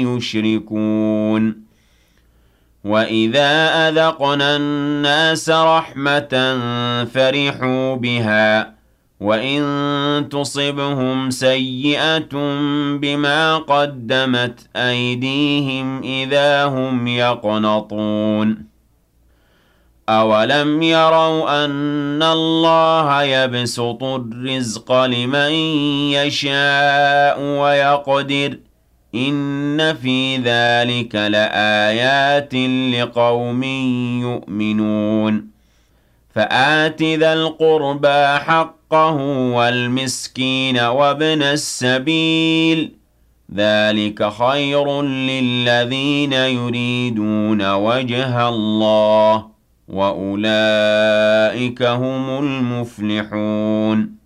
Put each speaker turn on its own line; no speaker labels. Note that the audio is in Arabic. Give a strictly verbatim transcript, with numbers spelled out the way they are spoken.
يشركون وإذا أذقنا الناس رحمة فرحوا بها وإن تصبهم سيئة بما قدمت أيديهم إذا هم يقنطون أولم يروا أن الله يبسط الرزق لمن يشاء ويقدر إن في ذلك لآيات لقوم يؤمنون فآت ذا القربى حقه والمسكين وابن السبيل ذلك خير للذين يريدون وجه الله وأولئك هم المفلحون